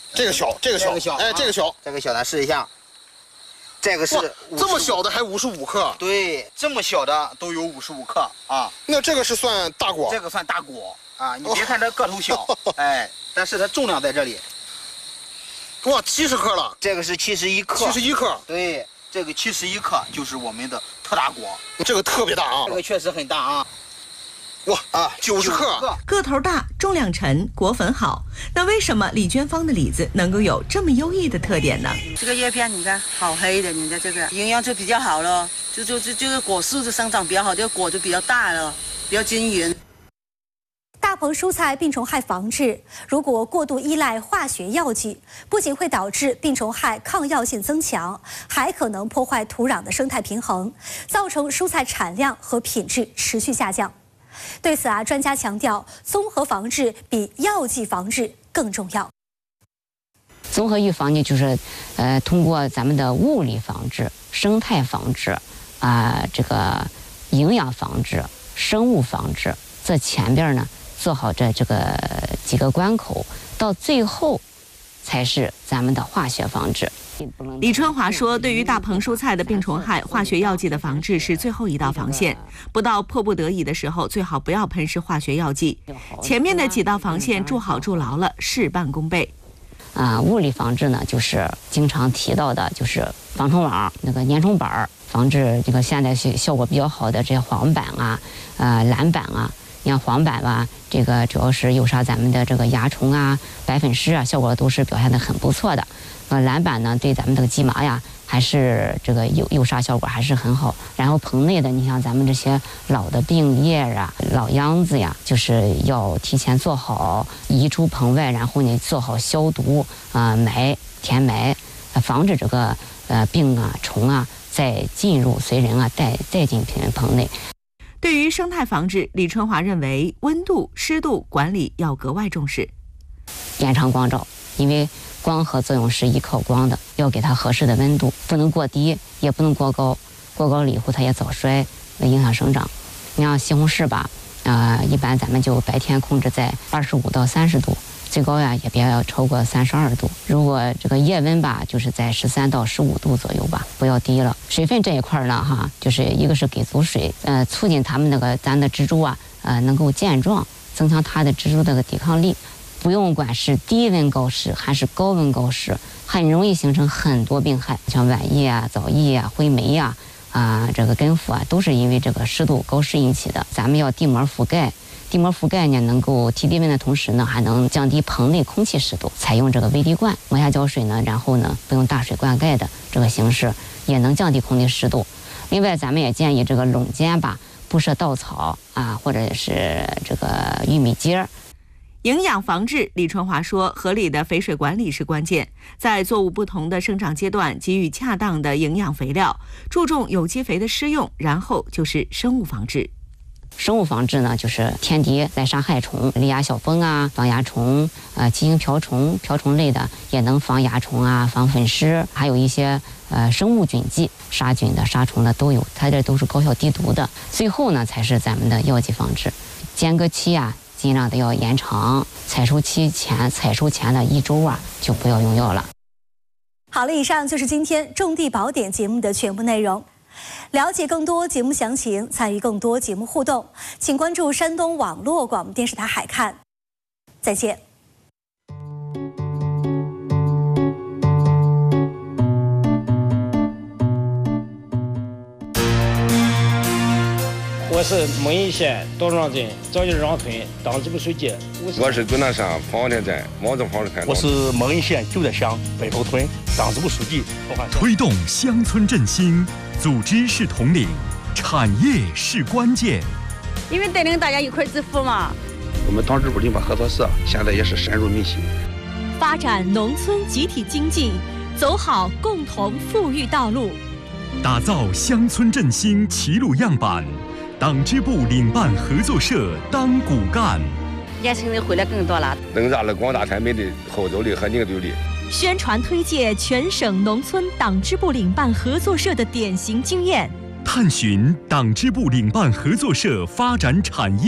这个小，哎，这个小， 这个小咱试一下。这个是这么小的还55克？ 对，这么小的都有55克啊。 那这个是算大果？ 这个算大果啊！你别看这个头小，哎，但是它重量在这里。 哇，70克了。 这个是71克。 71克。 对，这个71克就是我们的特大果。 这个特别大啊！ 这个确实很大啊。 哇啊，90克， 个头大，重量沉，果粉好。那为什么李娟芳的李子能够有这么优异的特点呢？ 这个叶片你看好黑的，你看这个营养就比较好了，就是果树就生长比较好，这个果就比较大了，比较均匀。 大棚蔬菜病虫害防治，如果过度依赖化学药剂，不仅会导致病虫害抗药性增强，还可能破坏土壤的生态平衡，造成蔬菜产量和品质持续下降。对此专家强调，综合防治比药剂防治更重要。 综合预防呢，就是通过咱们的物理防治、生态防治这个营养防治、生物防治，这前边呢做好这个几个关口，到最后才是咱们的化学防治。 李春华说，对于大棚蔬菜的病虫害，化学药剂的防治是最后一道防线，不到迫不得已的时候，最好不要喷施化学药剂。前面的几道防线筑好筑牢了，事半功倍。 物理防治呢，就是经常提到的，就是防虫网、那个粘虫板，防治这个现在效果比较好的这些黄板蓝板啊。你看黄板吧，这个主要是诱杀咱们的这个蚜虫白粉虱效果都是表现得很不错的。蓝板呢，对咱们这个蓟麻呀，还是这个诱杀效果还是很好。然后棚内的，你像咱们这些老的病叶老秧子呀，就是要提前做好移出棚外，然后呢做好消毒填埋，防止这个病虫再进入随人再进棚内。 对于生态防治，李春华认为温度、湿度管理要格外重视。 延长光照，因为光合作用是依靠光的，要给它合适的温度，不能过低，也不能过高。过高了以后它也早衰，影响生长。你像西红柿吧，一般咱们就白天控制在25到30度，最高也别要超过32度。如果这个夜温吧，就是在13到15度左右吧，不要低了。水分这一块呢，就是一个是给足水，促进它们咱的植株能够健壮，增强它的植株的抵抗力。不用管是低温高湿还是高温高湿，很容易形成很多病害，像晚叶早叶灰霉这个根腐都是因为这个湿度高湿引起的。咱们要地膜覆盖。地膜覆盖呢，能够提低温的同时呢，还能降低棚内空气湿度。采用这个微滴灌，往下浇水呢，然后呢，不用大水灌溉的这个形式，也能降低空气湿度。另外，咱们也建议这个垄间吧，不设稻草或者是这个玉米秸。 营养防治，李春华说，合理的肥水管理是关键，在作物不同的生长阶段给予恰当的营养肥料，注重有机肥的施用，然后就是生物防治。 生物防治呢，就是天敌来杀害虫，离蚜小蜂防蚜虫，畸形瓢虫类的也能防蚜虫防粉虱，还有一些生物菌剂，杀菌的、杀虫的都有，它这都是高效低毒的。最后呢，才是咱们的药剂防治，间隔期尽量的要延长，采收前的1周就不要用药了。 好了，以上就是今天种地宝典节目的全部内容。了解更多节目详情，参与更多节目互动，请关注山东网络广播电视台海看。再见。 我是蒙阴县道庄镇赵家庄村党支部书记。 我是终南山黄田镇毛泽房的。 我是蒙阴县旧德乡北头村党支部书记。 推动乡村振兴，组织是统领，产业是关键。 因为带领大家一块致富嘛。 我们党支部林办合作社现在也是深入民心， 发展农村集体经济，走好共同富裕道路， 打造乡村振兴齐鲁样板。党支部领办合作社当骨干， 年轻人回来更多了， 能让了广大村民的号召力和凝聚力。 宣传推介全省农村党支部领办合作社的典型经验， 探寻党支部领办合作社发展产业。